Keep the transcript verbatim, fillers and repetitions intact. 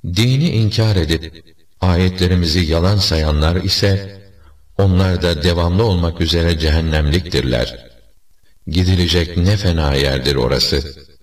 Dini inkar edip ayetlerimizi yalan sayanlar ise onlar da devamlı olmak üzere cehennemliktirler. Gidilecek ne fena yerdir orası.